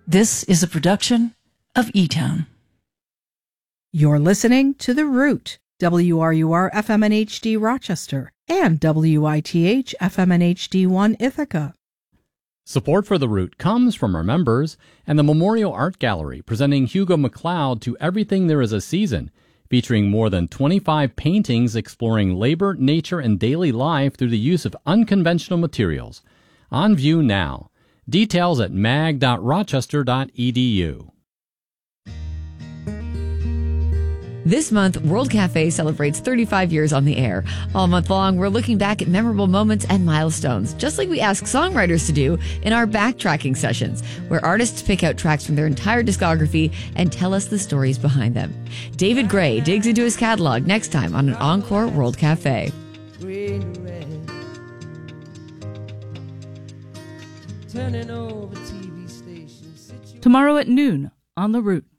This is a production of E-Town. You're listening to The Root, WRUR FM and HD Rochester, and WITH FM and HD1 Ithaca. Support for The Root comes from our members and the Memorial Art Gallery, presenting Hugo MacLeod to Everything There Is a Season, featuring more than 25 paintings exploring labor, nature, and daily life through the use of unconventional materials. On view now. Details at mag.rochester.edu. This month, World Cafe celebrates 35 years on the air. All month long, we're looking back at memorable moments and milestones, just like we ask songwriters to do in our backtracking sessions, where artists pick out tracks from their entire discography and tell us the stories behind them. David Gray digs into his catalog next time on an Encore World Cafe. Tomorrow at noon on The Root.